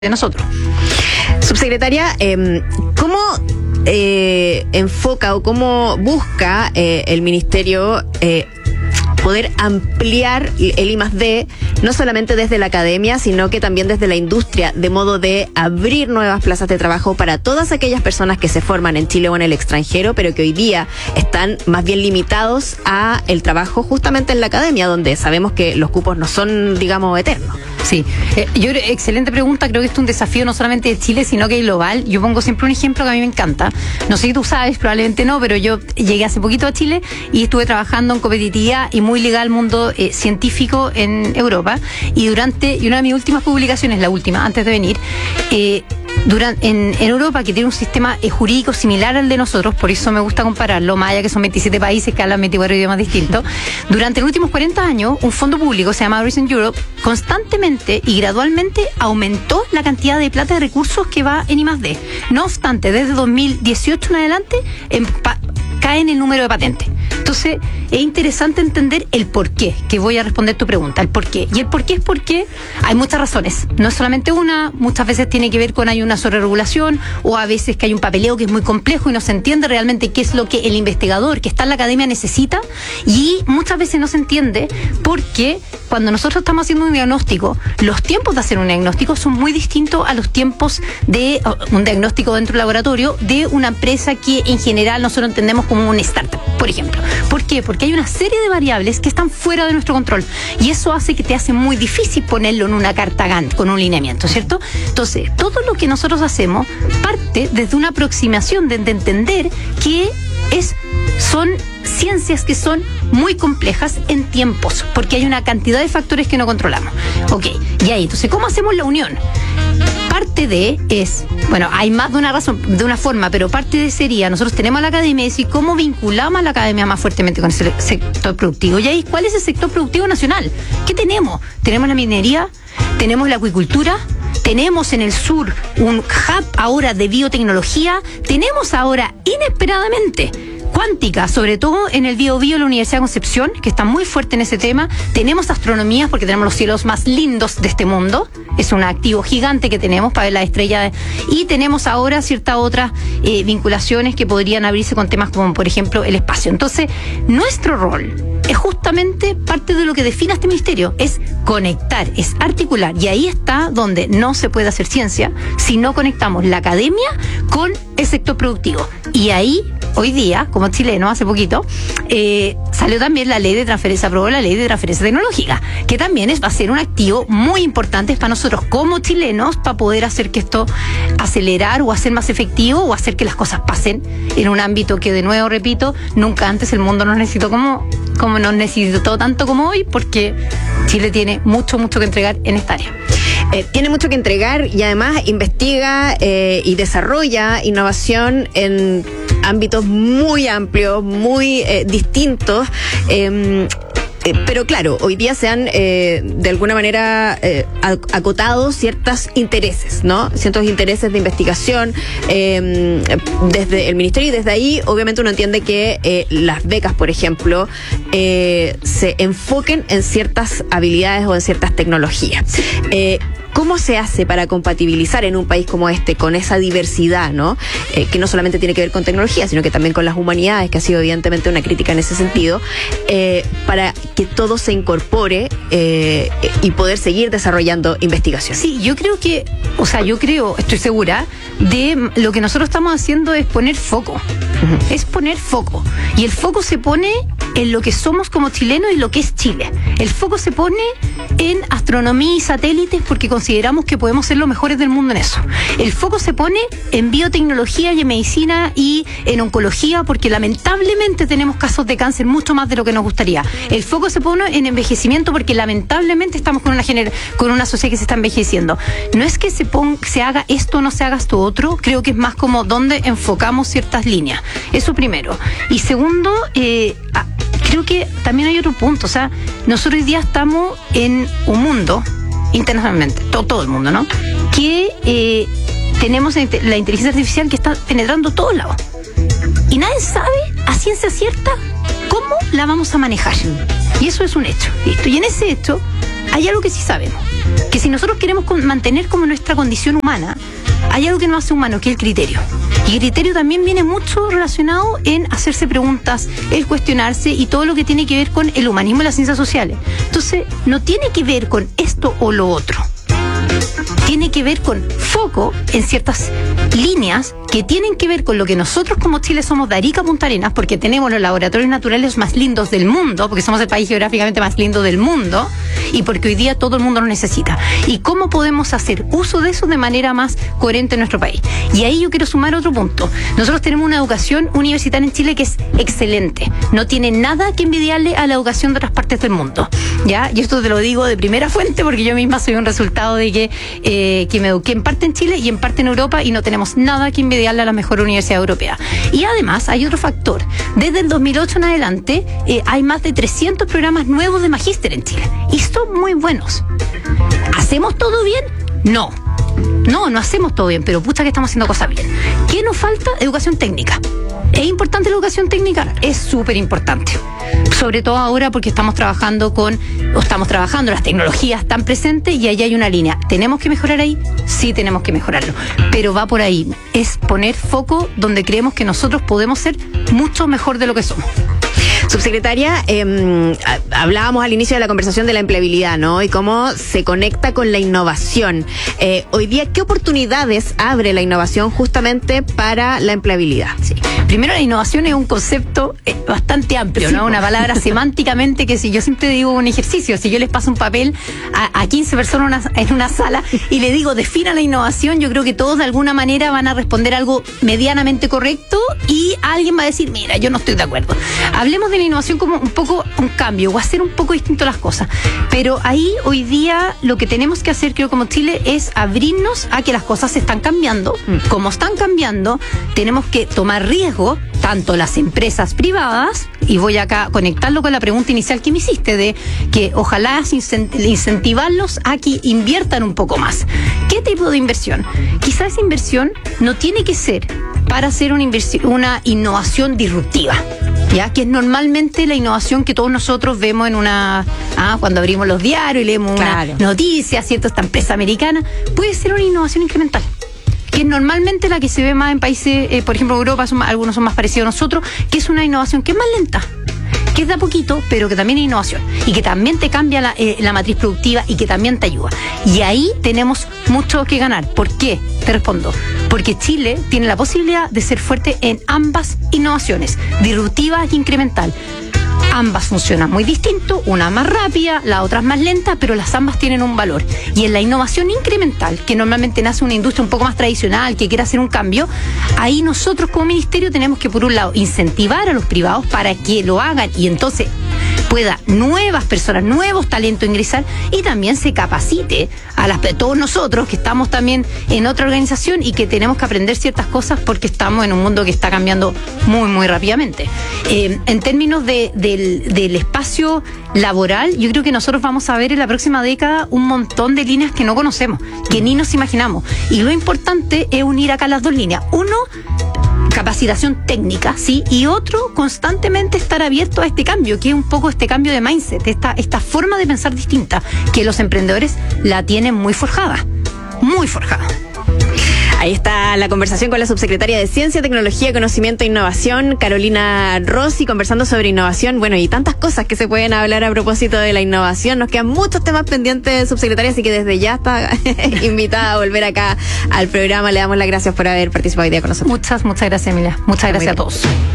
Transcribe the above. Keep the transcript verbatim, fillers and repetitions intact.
de nosotros. Subsecretaria, eh, ¿cómo eh, enfoca o cómo busca eh, el Ministerio eh, poder ampliar el I más D, no solamente desde la academia, sino que también desde la industria, de modo de abrir nuevas plazas de trabajo para todas aquellas personas que se forman en Chile o en el extranjero, pero que hoy día están más bien limitados a el trabajo justamente en la academia, donde sabemos que los cupos no son, digamos, eternos? Sí, eh, yo excelente pregunta. Creo que esto es un desafío no solamente de Chile, sino que global. Yo pongo siempre un ejemplo que a mí me encanta. No sé si tú sabes, probablemente no, pero yo llegué hace poquito a Chile y estuve trabajando en competitividad y muy ligada al mundo eh, científico en Europa. Y durante, y una de mis últimas publicaciones, la última, antes de venir, eh, Durante, en, en Europa, que tiene un sistema eh, jurídico similar al de nosotros, por eso me gusta compararlo, más allá que son veintisiete países que hablan veinticuatro idiomas distintos. Durante los últimos cuarenta años, un fondo público, se llama Horizon Europe, constantemente y gradualmente aumentó la cantidad de plata de recursos que va en I más D. No obstante, desde dos mil dieciocho en adelante, en pa- cae en el número de patentes. Entonces, es interesante entender el por qué, que voy a responder tu pregunta, el por qué. Y el por qué es porque hay muchas razones, no es solamente una, muchas veces tiene que ver con hay una sobreregulación, o a veces que hay un papeleo que es muy complejo y no se entiende realmente qué es lo que el investigador que está en la academia necesita, y muchas veces no se entiende porque cuando nosotros estamos haciendo un diagnóstico, los tiempos de hacer un diagnóstico son muy distintos a los tiempos de uh, un diagnóstico dentro del laboratorio de una empresa que en general nosotros entendemos como una startup, por ejemplo. ¿Por qué? Porque hay una serie de variables que están fuera de nuestro control y eso hace que te hace muy difícil ponerlo en una carta Gantt con un lineamiento, ¿cierto? Entonces, todo lo que nosotros hacemos parte desde una aproximación de, de entender que es, son ciencias que son muy complejas en tiempos, porque hay una cantidad de factores que no controlamos. Ok, y ahí, entonces, ¿cómo hacemos la unión? Parte de es, bueno, hay más de una razón, de una forma, pero parte de sería, nosotros tenemos a la academia y decir cómo vinculamos a la academia más fuertemente con ese sector productivo. Y ahí, ¿cuál es el sector productivo nacional? ¿Qué tenemos? Tenemos la minería, tenemos la acuicultura, tenemos en el sur un hub ahora de biotecnología, tenemos ahora inesperadamente cuántica, sobre todo en el Biobío de la Universidad de Concepción, que está muy fuerte en ese tema. Tenemos astronomía, porque tenemos los cielos más lindos de este mundo. Es un activo gigante que tenemos para ver las estrellas. Y tenemos ahora ciertas otras eh, vinculaciones que podrían abrirse con temas como, por ejemplo, el espacio. Entonces, nuestro rol es justamente parte de lo que define este ministerio, es conectar, es articular. Y ahí está donde no se puede hacer ciencia si no conectamos la academia con el sector productivo. Y ahí, hoy día, como chileno, hace poquito, eh, salió también la ley de transferencia, aprobó la ley de transferencia tecnológica, que también es, va a ser un activo muy importante para nosotros como chilenos, para poder hacer que esto acelerar o hacer más efectivo o hacer que las cosas pasen en un ámbito que, de nuevo, repito, nunca antes el mundo nos necesitó como, como nos necesitó tanto como hoy, porque Chile tiene mucho, mucho que entregar en esta área. Eh, tiene mucho que entregar y además investiga eh, y desarrolla innovación en ámbitos muy amplios, muy eh, distintos. Eh, Eh, pero claro, hoy día se han eh, de alguna manera eh, acotado ciertos intereses, ¿no? Ciertos intereses de investigación eh, desde el ministerio, y desde ahí obviamente uno entiende que eh, las becas, por ejemplo, eh, se enfoquen en ciertas habilidades o en ciertas tecnologías. Eh, ¿Cómo se hace para compatibilizar en un país como este con esa diversidad, ¿no? Eh, que no solamente tiene que ver con tecnología, sino que también con las humanidades, que ha sido evidentemente una crítica en ese sentido, eh, para que todo se incorpore eh, y poder seguir desarrollando investigación? Sí, yo creo que, o sea, yo creo, estoy segura, de lo que nosotros estamos haciendo es poner foco. Uh-huh. Es poner foco. Y el foco se pone en lo que somos como chilenos y lo que es Chile. El foco se pone en astronomía y satélites porque consideramos que podemos ser los mejores del mundo en eso. El foco se pone en biotecnología y en medicina y en oncología porque lamentablemente tenemos casos de cáncer mucho más de lo que nos gustaría. El foco se pone en envejecimiento porque lamentablemente estamos con una gener- con una sociedad que se está envejeciendo. No es que se, pon- se haga esto o no se haga esto otro, creo que es más como donde enfocamos ciertas líneas. Eso primero. Y segundo, eh, a, creo que también hay otro punto, o sea, nosotros hoy día estamos en un mundo, internacionalmente, todo, todo el mundo, ¿no? Que eh, tenemos la inteligencia artificial que está penetrando todos lados. Y nadie sabe hacia ciencia cierta cómo la vamos a manejar. Y eso es un hecho. Listo. Y en ese hecho hay algo que sí sabemos, que si nosotros queremos mantener como nuestra condición humana, hay algo que nos hace humanos, que es el criterio. Y el criterio también viene mucho relacionado en hacerse preguntas, el cuestionarse y todo lo que tiene que ver con el humanismo y las ciencias sociales. Entonces, no tiene que ver con esto o lo otro. Tiene que ver con foco en ciertas líneas que tienen que ver con lo que nosotros como Chile somos de Arica a Punta Arenas, porque tenemos los laboratorios naturales más lindos del mundo, porque somos el país geográficamente más lindo del mundo, y porque hoy día todo el mundo lo necesita. Y cómo podemos hacer uso de eso de manera más coherente en nuestro país. Y ahí yo quiero sumar otro punto. Nosotros tenemos una educación universitaria en Chile que es excelente. No tiene nada que envidiarle a la educación de otras partes del mundo. ¿Ya? Y esto te lo digo de primera fuente, porque yo misma soy un resultado de que, eh, que me eduqué en parte en Chile y en parte en Europa, y no tenemos nada que envidiarle a la mejor universidad europea. Y además hay otro factor. Desde el dos mil ocho en adelante eh, hay más de trescientos programas nuevos de magíster en Chile. Y son muy buenos. ¿Hacemos todo bien? No. No, no hacemos todo bien, pero pucha que estamos haciendo cosas bien. ¿Qué nos falta? Educación técnica. ¿Es importante la educación técnica? Es súper importante. Sobre todo ahora porque estamos trabajando con, o estamos trabajando, las tecnologías están presentes y ahí hay una línea. ¿Tenemos que mejorar ahí? Sí, tenemos que mejorarlo. Pero va por ahí. Es poner foco donde creemos que nosotros podemos ser mucho mejor de lo que somos. Subsecretaria, eh, hablábamos al inicio de la conversación de la empleabilidad, ¿no? Y cómo se conecta con la innovación. Eh, hoy día, ¿qué oportunidades abre la innovación justamente para la empleabilidad? Sí. Primero, la innovación es un concepto eh, bastante amplio, sí, ¿no? Una palabra semánticamente que, si yo siempre digo un ejercicio, si yo les paso un papel a, a quince personas una, en una sala y le digo, defina la innovación, yo creo que todos de alguna manera van a responder algo medianamente correcto y alguien va a decir, mira, yo no estoy de acuerdo. Hablemos de la innovación como un poco un cambio o hacer un poco distinto las cosas. Pero ahí hoy día lo que tenemos que hacer, creo, como Chile, es abrirnos a que las cosas se están cambiando. Mm. Como están cambiando, tenemos que tomar riesgo, tanto las empresas privadas, y voy acá a conectarlo con la pregunta inicial que me hiciste, de que ojalá incentivarlos a que inviertan un poco más. ¿Qué tipo de inversión? Quizás esa inversión no tiene que ser para hacer una, inversión, una innovación disruptiva, ya que es normalmente la innovación que todos nosotros vemos en una, ah, cuando abrimos los diarios y leemos claro. una noticia, ¿cierto? Esta empresa americana, puede ser una innovación incremental, que es normalmente la que se ve más en países, eh, por ejemplo, Europa, son más, algunos son más parecidos a nosotros, que es una innovación que es más lenta, que es de a poquito, pero que también es innovación y que también te cambia la, eh, la matriz productiva y que también te ayuda. Y ahí tenemos mucho que ganar. ¿Por qué? Te respondo. Porque Chile tiene la posibilidad de ser fuerte en ambas innovaciones, disruptiva e incremental. Ambas funcionan muy distinto, una más rápida, la otra es más lenta, pero las ambas tienen un valor. Y en la innovación incremental, que normalmente nace una industria un poco más tradicional, que quiere hacer un cambio, ahí nosotros como ministerio tenemos que, por un lado, incentivar a los privados para que lo hagan y entonces pueda nuevas personas, nuevos talentos ingresar, y también se capacite a las, todos nosotros que estamos también en otra organización y que tenemos que aprender ciertas cosas porque estamos en un mundo que está cambiando muy, muy rápidamente. Eh, en términos de, del, del espacio laboral, yo creo que nosotros vamos a ver en la próxima década un montón de líneas que no conocemos, que ni nos imaginamos. Y lo importante es unir acá las dos líneas. Uno, capacitación técnica, ¿sí? Y otro, constantemente estar abierto a este cambio, que es un poco este cambio de mindset, esta, esta forma de pensar distinta, que los emprendedores la tienen muy forjada, muy forjada. Ahí está la conversación con la subsecretaria de Ciencia, Tecnología, Conocimiento e Innovación, Carolina Rossi, conversando sobre innovación, bueno, y tantas cosas que se pueden hablar a propósito de la innovación. Nos quedan muchos temas pendientes, subsecretaria, así que desde ya está invitada a volver acá al programa. Le damos las gracias por haber participado hoy día con nosotros. Muchas, muchas gracias, Emilia. Muchas gracias a todos.